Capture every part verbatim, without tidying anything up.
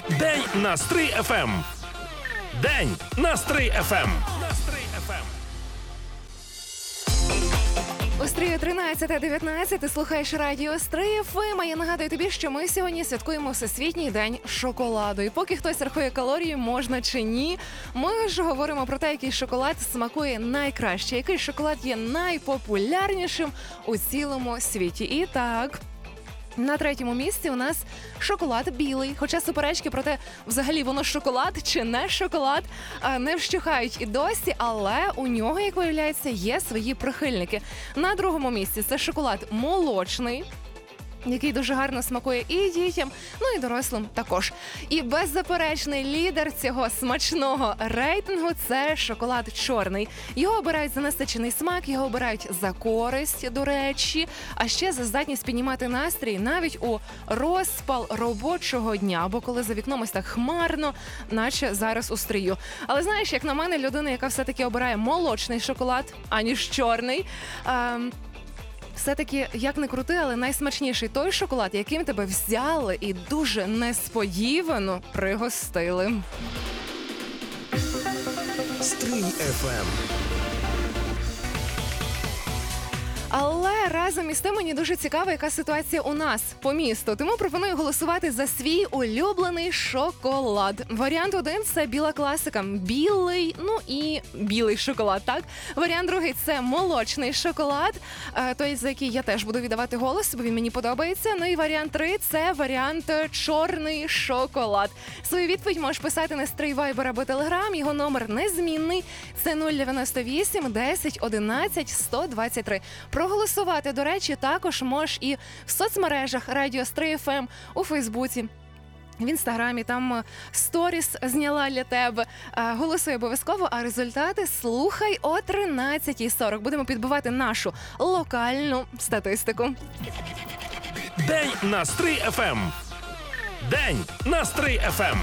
День на Стрий еф ем. День на Стрий еф ем. У Стрию тринадцяте дев'ятнадцять, ти слухаєш радіо Стрий еф ем. А я нагадую тобі, що ми сьогодні святкуємо Всесвітній день шоколаду. І поки хтось рахує калорії, можна чи ні, ми ж говоримо про те, який шоколад смакує найкраще, який шоколад є найпопулярнішим у цілому світі. І так... На третьому місці у нас шоколад білий. Хоча суперечки про те, взагалі воно шоколад чи не шоколад, не вщухають і досі, але у нього, як виявляється, є свої прихильники. На другому місці це шоколад молочний, який дуже гарно смакує і дітям, ну і дорослим також. І беззаперечний лідер цього смачного рейтингу – це шоколад чорний. Його обирають за насичений смак, його обирають за користь, до речі, а ще за здатність піднімати настрій навіть у розпал робочого дня, або коли за вікном ось так хмарно, наче зараз у Стрию. Але знаєш, як на мене, людина, яка все-таки обирає молочний шоколад, аніж чорний, ем, все-таки, як не крути, але найсмачніший той шоколад, яким тебе взяли і дуже несподівано пригостили. Стрий еф ем. Але разом із тим мені дуже цікаво, яка ситуація у нас по місту. Тому пропоную голосувати за свій улюблений шоколад. Варіант один – це біла класика. Білий, ну і білий шоколад, так? Варіант другий – це молочний шоколад, той, за який я теж буду віддавати голос, бо він мені подобається. Ну і варіант три – це варіант чорний шоколад. Свою відповідь можеш писати на Стрий, Вайбер або Телеграм. Його номер незмінний. Це нуль дев'яносто вісім десять одинадцять сто двадцять три. Проголосувати, до речі, також можеш і в соцмережах Радіо Стрий еф ем, у Фейсбуці, в Інстаграмі, там сторіс зняла для тебе. Голосуй обов'язково, а результати слухай о тринадцятій сорок. Будемо підбивати нашу локальну статистику. День на Стрий еф ем. День на Стрий еф ем.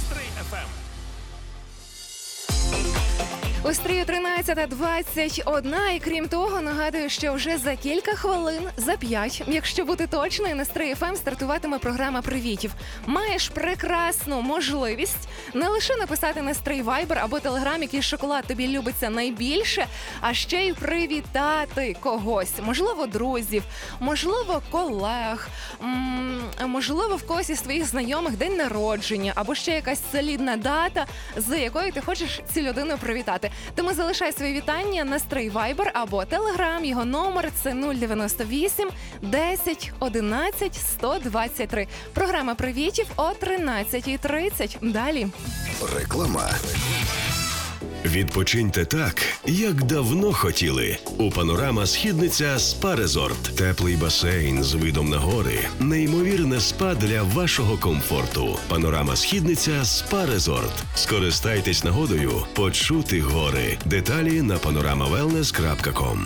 У Стрію тринадцята двадцять одна, і крім того, нагадую, що вже за кілька хвилин, за п'ять, якщо бути точною, на Стрий еф ем стартуватиме програма привітів. Маєш прекрасну можливість не лише написати на Стрий, Вайбер або Телеграм, який шоколад тобі любиться найбільше, а ще й привітати когось. Можливо, друзів, можливо, колег, м- можливо, в когось із твоїх знайомих день народження, або ще якась солідна дата, з якою ти хочеш цю людину привітати. Тому залишай свої вітання на Стрий, Вайбер або Телеграм. Його номер – це нуль дев'яносто вісім десять одинадцять сто двадцять три. Програма привітів о тринадцятій тридцять. Далі. Реклама. Відпочиньте так, як давно хотіли. У Панорама Східниця Спа Резорт. Теплий басейн з видом на гори. Неймовірне спа для вашого комфорту. Панорама Східниця Спа Резорт. Скористайтесь нагодою почути гори. Деталі на панорама велнес крапка ком.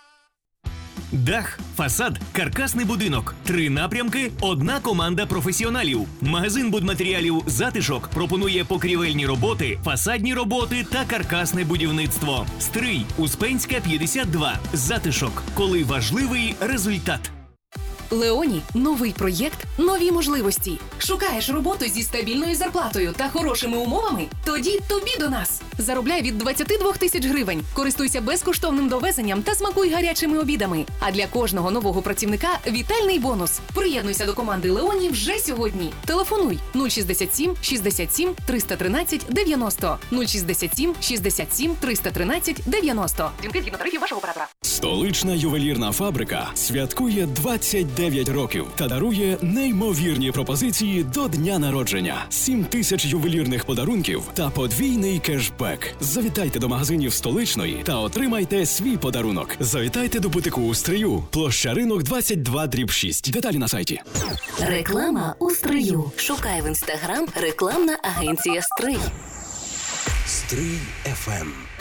Дах, фасад, каркасний будинок. Три напрямки, одна команда професіоналів. Магазин будматеріалів «Затишок» пропонує покрівельні роботи, фасадні роботи та каркасне будівництво. Стрий, Успенська, п'ятдесят два. «Затишок». Коли важливий результат. Леоні – новий проєкт, нові можливості. Шукаєш роботу зі стабільною зарплатою та хорошими умовами? Тоді тобі до нас. Заробляй від двадцяти двох тисяч гривень. Користуйся безкоштовним довезенням та смакуй гарячими обідами. А для кожного нового працівника – вітальний бонус. Приєднуйся до команди Леоні вже сьогодні. Телефонуй нуль шістдесят сім шістдесят сім триста тринадцять дев'яносто. нуль шістдесят сім шістдесят сім триста тринадцять дев'яносто. Дзвінки згідно тарифів вашого оператора. Столична ювелірна фабрика святкує двадцять дев'ять років та дарує неймовірні пропозиції до дня народження. сім тисяч ювелірних подарунків та подвійний кешбек. Завітайте до магазинів Столичної та отримайте свій подарунок. Завітайте до бутику у Стрию. Площа Ринок двадцять два дріб шість. Деталі на сайті. Реклама у Стрию. Шукай в Інстаграм рекламна агенція Стрий. Стрий еф ем.